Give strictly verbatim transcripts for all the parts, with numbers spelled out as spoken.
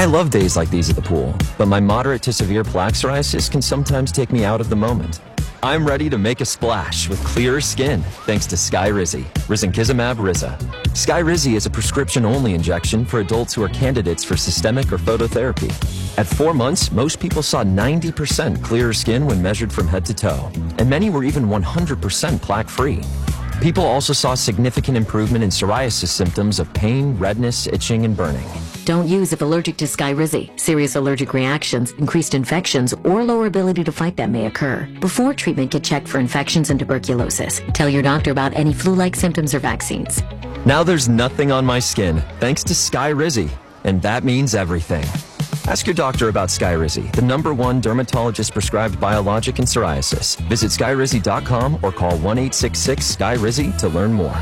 I love days like these at the pool, but my moderate to severe plaque psoriasis can sometimes take me out of the moment. I'm ready to make a splash with clearer skin thanks to Skyrizi, risankizumab Riza. Skyrizi is a prescription-only injection for adults who are candidates for systemic or phototherapy. At four months, most people saw ninety percent clearer skin when measured from head to toe, and many were even one hundred percent plaque-free. People also saw significant improvement in psoriasis symptoms of pain, redness, itching, and burning. Don't use if allergic to Skyrizi. Serious allergic reactions, increased infections, or lower ability to fight them may occur. Before treatment, get checked for infections and tuberculosis. Tell your doctor about any flu-like symptoms or vaccines. Now there's nothing on my skin, thanks to Skyrizi, and that means everything. Ask your doctor about Skyrizi, the number one dermatologist-prescribed biologic in psoriasis. Visit skyrizi dot com or call one eight six six S K Y R I Z I to learn more.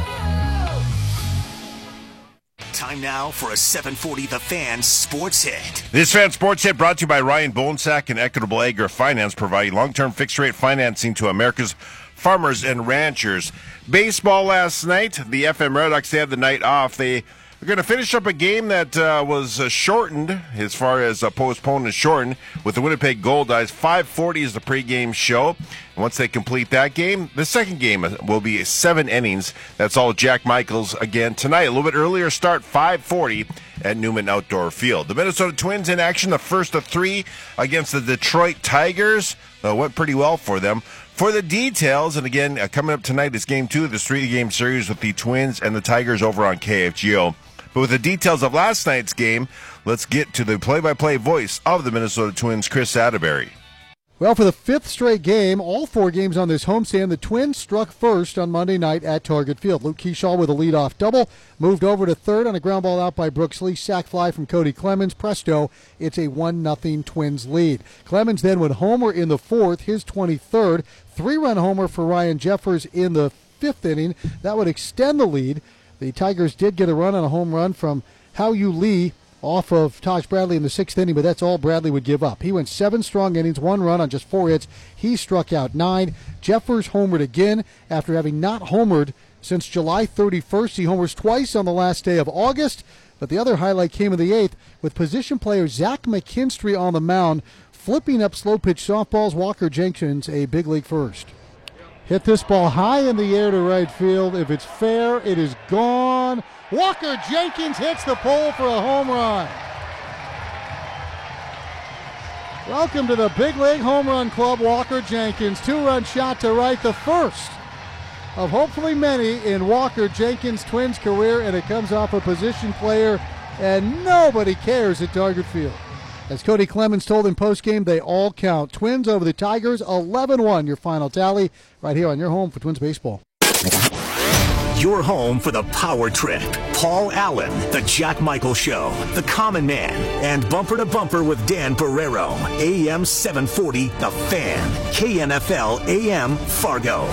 Time now for a seven forty The Fan Sports Hit. This Fan Sports Hit brought to you by Ryan Bonesack and Equitable Agri Finance, providing long-term fixed-rate financing to America's farmers and ranchers. Baseball last night, the F M Red Sox, they had the night off. They are going to finish up a game that uh, was uh, shortened, as far as uh, postponed and shortened, with the Winnipeg Gold Eyes. five forty is the pregame show. And once they complete that game, the second game will be seven innings. That's all Jack Michaels again tonight. A little bit earlier start, five forty at Newman Outdoor Field. The Minnesota Twins in action, the first of three against the Detroit Tigers. Uh, went pretty well for them. For the details, and again, uh, coming up tonight is game two of this three-game series with the Twins and the Tigers over on K F G O. But with the details of last night's game, let's get to the play-by-play voice of the Minnesota Twins, Chris Atterbury. Well, for the fifth straight game, all four games on this homestand, the Twins struck first on Monday night at Target Field. Luke Keyshaw with a leadoff double, moved over to third on a ground ball out by Brooks Lee, sac fly from Cody Clemens. Presto, it's a one nothing Twins lead. Clemens then went homer in the fourth, his twenty-third. Three-run homer for Ryan Jeffers in the fifth inning. That would extend the lead. The Tigers did get a run on a home run from Hao-Yu Lee off of Taj Bradley in the sixth inning, but that's all Bradley would give up. He went seven strong innings, one run on just four hits. He struck out nine. Jeffers homered again after having not homered since July thirty-first. He homers twice on the last day of August, but the other highlight came in the eighth with position player Zach McKinstry on the mound, flipping up slow-pitch softballs. Walker Jenkins, a big league first. Hit this ball high in the air to right field. If it's fair, it is gone. Walker Jenkins hits the pole for a home run. Welcome to the Big League Home Run Club, Walker Jenkins. Two-run shot to right, the first of hopefully many in Walker Jenkins' Twins career, and it comes off a position player, and nobody cares at Target Field. As Cody Clemens told in postgame, they all count. Twins over the Tigers, eleven one, your final tally, right here on your home for Twins baseball. Your home for the Power Trip. Paul Allen, The Jack Michael Show, The Common Man, and Bumper to Bumper with Dan Barrero. A M seven forty, The Fan. K N F L A M Fargo.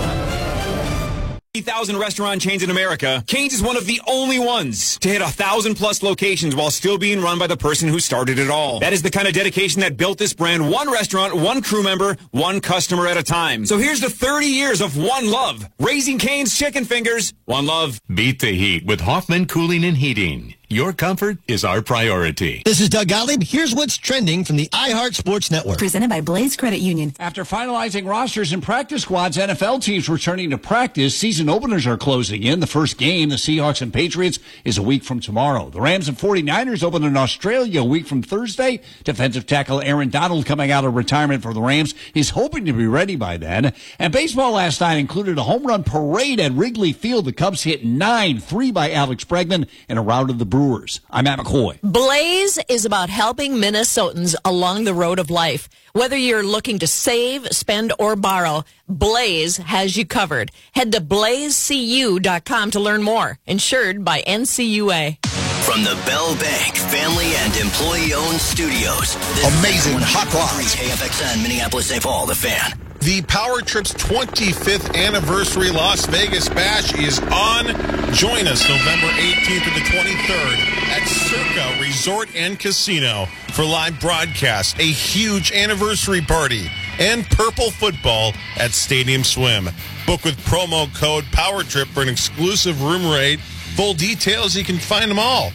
fifty thousand restaurant chains in America, Cane's is one of the only ones to hit one thousand plus locations while still being run by the person who started it all. That is the kind of dedication that built this brand, one restaurant, one crew member, one customer at a time. So here's to thirty years of one love. Raising Cane's chicken fingers, one love. Beat the heat with Hoffman Cooling and Heating. Your comfort is our priority. This is Doug Gottlieb. Here's what's trending from the iHeart Sports Network. Presented by Blaze Credit Union. After finalizing rosters and practice squads, N F L teams returning to practice. Season openers are closing in. The first game, the Seahawks and Patriots, is a week from tomorrow. The Rams and forty-niners open in Australia a week from Thursday. Defensive tackle Aaron Donald, coming out of retirement for the Rams, is hoping to be ready by then. And baseball last night included a home run parade at Wrigley Field. The Cubs hit nine, three by Alex Bregman, in a rout of the Brewers. I'm Matt McCoy. Blaze is about helping Minnesotans along the road of life. Whether you're looking to save, spend, or borrow, Blaze has you covered. Head to blaze c u dot com to learn more. Insured by N C U A. From the Bell Bank family and employee-owned studios. Amazing hot rods. K F X N, Minneapolis, Saint Paul, The Fan. The Power Trip's twenty-fifth anniversary Las Vegas Bash is on. Join us November eighteenth to the twenty-third at Circa Resort and Casino for live broadcast, a huge anniversary party, and Purple Football at Stadium Swim. Book with promo code POWERTRIP for an exclusive room rate. Full details, you can find them all